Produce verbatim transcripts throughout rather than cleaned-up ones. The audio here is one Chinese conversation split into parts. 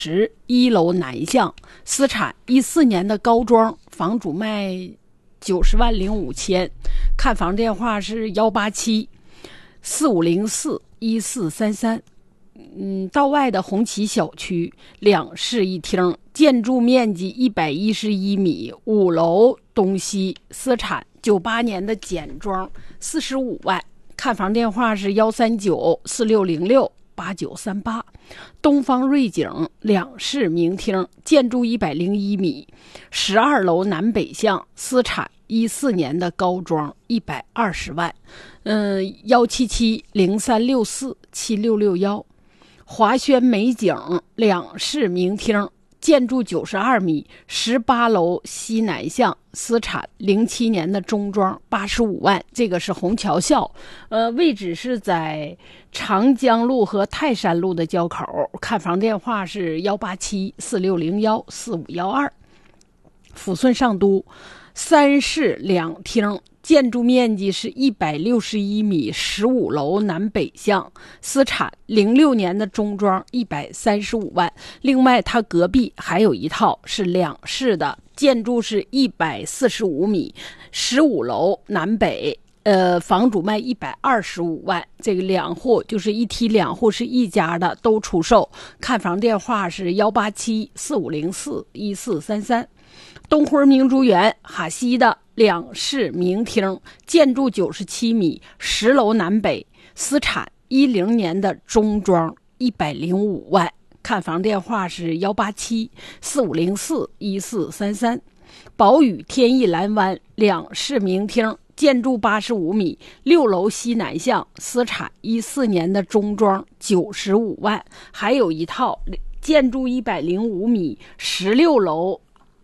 十一楼南向，私产一四年的高庄，房主卖九十万零五千，看房电话是幺八七四五零四一四三三。嗯，道外的红旗小区，两室一厅，建筑面积一百一十一米，五楼东西，私产九八年的简装，四十五万，看房电话是幺三九四六零六八九三八。东方瑞景，两室明厅，建筑一百零一米，十二楼南北向，私产一四年的高装，一百二十万。嗯，幺七七零三六四七六六幺。华轩美景，两室明厅，建筑九十二米，十八楼西南向，私产零七年的中装，八十五万。这个是虹桥校，呃，位置是在长江路和泰山路的交口，看房电话是幺八七四六零幺四五幺二。抚顺上都，三室两厅，建筑面积是一百六十一米，十五楼南北向，私产零六年的中装，一百三十五万。另外它隔壁还有一套是两室的，建筑是一百四十五米，十五楼南北，呃，房主卖一百二十五万。这个两户就是一梯两户是一家的都出售，看房电话是幺八七四五零四一四三三。东辉明珠园哈西的两室明厅，建筑九十七米，十楼南北，私产一零年的中装，一百零五万。看房电话是幺八七四五零四一四三三。宝宇天意蓝湾两室明厅，建筑八十五米，六楼西南向，私产一四年的中装，九十五万。还有一套建筑一百零五米，十六楼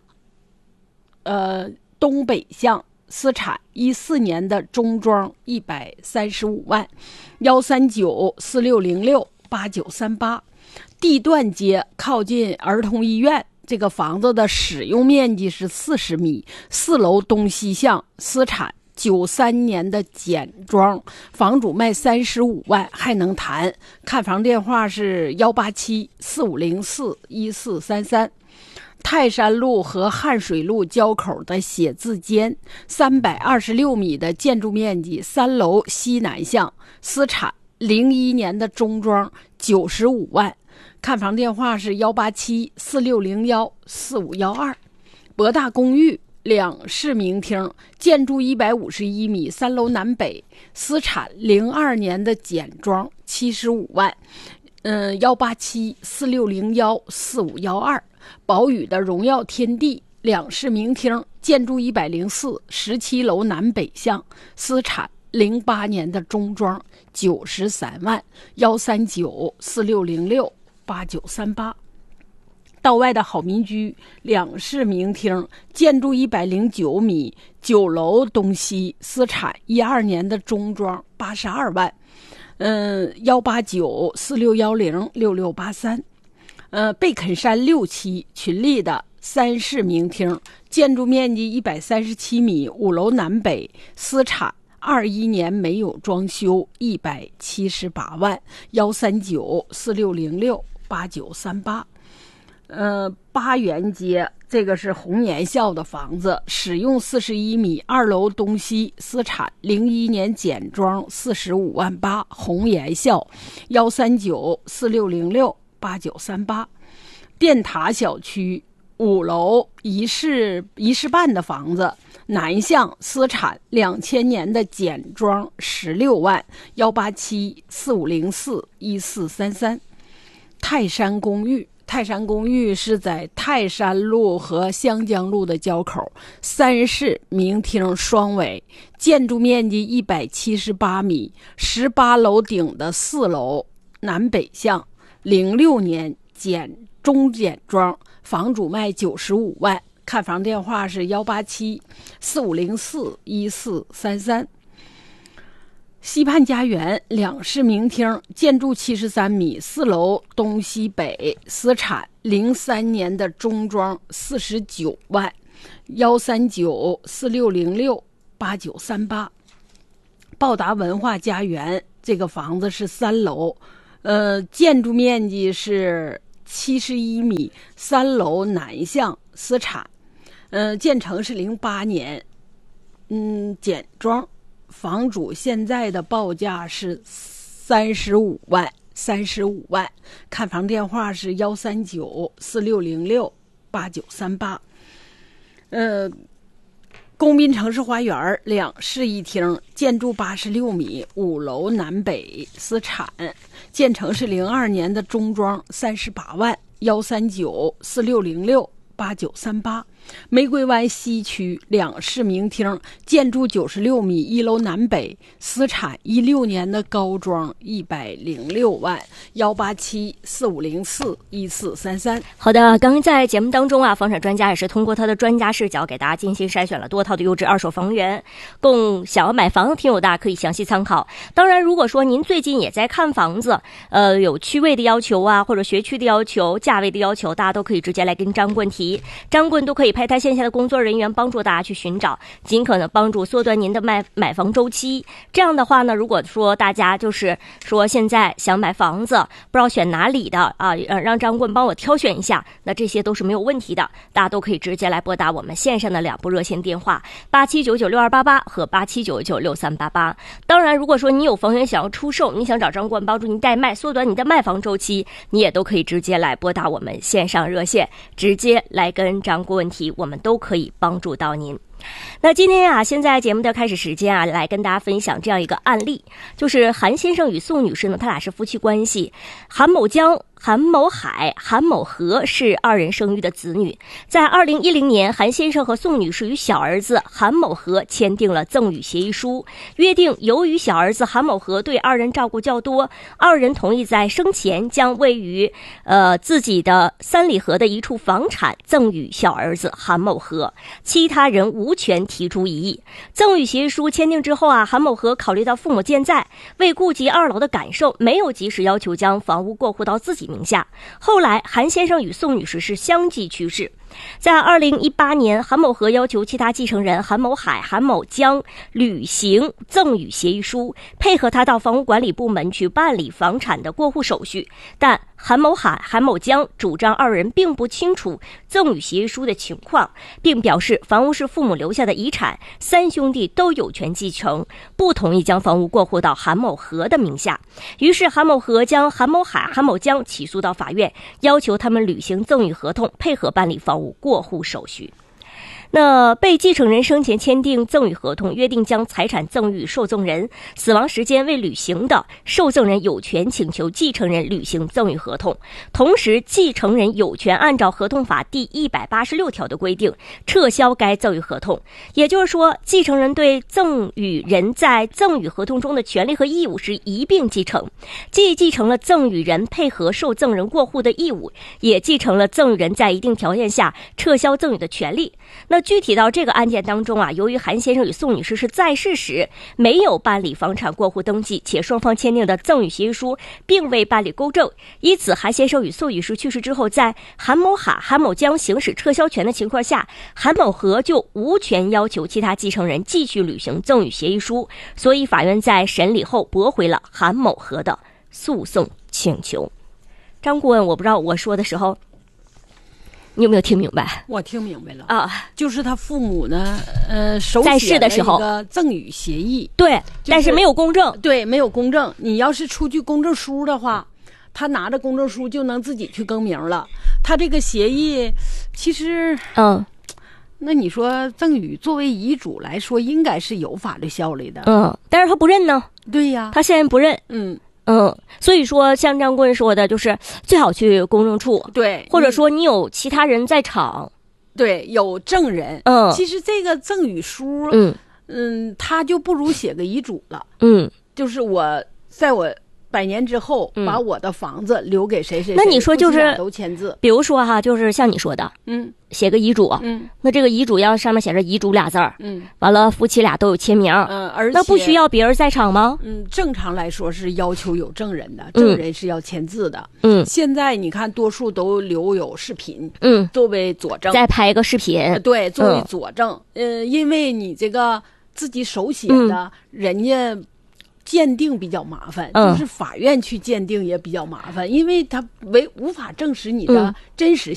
呃，东北向，私产一四年的中装，一百三十五万。幺三九四六零六八九三八。地段街靠近儿童医院，这个房子的使用面积是四十米，四楼东西向，私产九三年的简装，房主卖三十五万，还能谈。看房电话是幺八七四五零四一四三三。泰山路和汉水路交口的写字间，三百二十六米的建筑面积，三楼西南向，私产零一年的中装，九十五万。看房电话是幺八七四六零幺四五幺二。博大公寓两室明厅，建筑一百五十一米，三楼南北，私产零二年的简装，七十五万。嗯，幺八七四六零幺四五幺二。宝宇的荣耀天地两室明厅，建筑一百零四，十七楼南北向，私产零八年的中装，九十三万。幺三九四六零六八九三八。道外的好民居两室明厅，建筑一百零九米，九楼东西，私产一二年的中装，八十二万。嗯，幺八九四六幺零六六八三。呃，贝肯山六期群力的三室明厅，建筑面积一百三十七米，五楼南北，私产二一年没有装修，一百七十八万。幺三九四六零六八九三八。呃，八元街这个是红岩校的房子，使用四十一米，二楼东西，私产零一年简装，四十五万八。红岩校。幺三九四六零六八九三八。电塔小区五楼一室一室半的房子，南向，私产两千年的简装，十六万。幺八七四五零四一四三三。泰山公寓泰山公寓是在泰山路和湘江路的交口，三室明厅双尾，建筑面积一百七十八米，十八楼顶的四楼南北向，零六年简中简装，房主卖九十五万。看房电话是幺八七四五零四一四三三。西畔家园两室明厅，建筑七十三米，四楼东西北，私产零三年的中装，四十九万。幺三九四六零六八九三八。报达文化家园这个房子是三楼，呃，建筑面积是七十一米，三楼南向私产，嗯、呃，建成是零八年，嗯，简装，房主现在的报价是三十五万，三十五万，看房电话是幺三九四六零六八九三八，呃。公滨城市花园两室一厅，建筑八十六米，五楼南北，私产，建成是零二年的中装，三十八万，幺三九四六零六八九三八。玫瑰湾西区两室明厅，建筑九十六米，一楼南北，私产，一六年的高装，一百零六万，幺八七四五零四一四三三。 好的，刚刚在节目当中啊，房产专家也是通过他的专家视角给大家进行筛选了多套的优质二手房源，供想要买房的听友大家可以详细参考。当然，如果说您最近也在看房子，呃，有区位的要求啊，或者学区的要求、价位的要求，大家都可以直接来跟张棍提，张棍都可以派他线下的工作人员帮助大家去寻找，尽可能帮助缩短您的买买房周期。这样的话呢，如果说大家就是说现在想买房子，不知道选哪里的啊，让张棍帮我挑选一下，那这些都是没有问题的，大家都可以直接来拨打我们线上的两部热线电话八七九九六二八八和八七九九六三八八。当然，如果说你有房源想要出售，你想找张棍帮助您代卖，缩短你的卖房周期，你也都可以直接来拨打我们线上热线，直接来跟张棍问题，我们都可以帮助到您。那今天啊，现在节目的开始时间啊，来跟大家分享这样一个案例，就是韩先生与宋女士呢，他俩是夫妻关系，韩某江、韩某海、韩某和是二人生育的子女。在二零一零年，韩先生和宋女士与小儿子韩某和签订了赠与协议书，约定由于小儿子韩某和对二人照顾较多，二人同意在生前将位于呃自己的三里河的一处房产赠与小儿子韩某和，其他人无权提出异议。赠与协议书签订之后啊，韩某和考虑到父母健在，为顾及二老的感受，没有及时要求将房屋过户到自己名下。后来韩先生与宋女士是相继去世。在二零一八年，韩某和要求其他继承人韩某海、韩某江履行赠与协议书，配合他到房屋管理部门去办理房产的过户手续，但韩某海、韩某江主张二人并不清楚赠与协议书的情况，并表示房屋是父母留下的遗产，三兄弟都有权继承，不同意将房屋过户到韩某和的名下。于是韩某和将韩某海、韩某江起诉到法院，要求他们履行赠与合同，配合办理房屋过户手续。那被继承人生前签订赠与合同，约定将财产赠与受赠人，死亡时间未履行的，受赠人有权请求继承人履行赠与合同。同时，继承人有权按照合同法第一百八十六条的规定撤销该赠与合同。也就是说，继承人对赠与人在赠与合同中的权利和义务是一并继承，既继承了赠与人配合受赠人过户的义务，也继承了赠与人在一定条件下撤销赠与的权利。那具体到这个案件当中啊，由于韩先生与宋女士是在世时没有办理房产过户登记，且双方签订的赠与协议书并未办理公证，因此韩先生与宋女士去世之后，在韩某海、韩某江行使撤销权的情况下，韩某和就无权要求其他继承人继续履行赠与协议书，所以法院在审理后驳回了韩某和的诉讼请求。张顾问，我不知道我说的时候你有没有听明白？ 我听明白了啊， 就是他父母呢，呃，手在世的时候写了一个赠与协议， 对， 就是、 但是没有公证， 对，没有公证。你要是出具公证书的话，他拿着公证书就能自己去更名了。他这个协议，其实， 嗯， 那你说赠与作为遗嘱来说，应该是有法律效力的， 嗯，但是他不认呢。 对呀， 他现在不认， 嗯。 嗯，所以说像张棍说的，就是最好去公证处， 对， 或者说你有其他人在场， 对，有证人。 嗯， 其实这个赠与书， 嗯嗯，他就不如写个遗嘱了。 嗯， 就是我在我百年之后， 嗯、 把我的房子留给谁谁谁， 那你说就是都签字， 比如说哈，就是像你说的， 嗯， 写个遗嘱， 嗯， 那这个遗嘱要上面写着遗嘱俩字儿， 嗯， 完了夫妻俩都有签名， 嗯，而且那不需要别人在场吗？ 嗯，正常来说是要求有证人的，证人是要签字的， 嗯， 现在你看多数都留有视频， 嗯， 作为佐证， 再拍个视频， 对，作为佐证，嗯、呃，因为你这个自己手写的，嗯、人家。 鉴定比较麻烦， 嗯、 就是法院去鉴定也比较麻烦，因为它为无法证实你的真实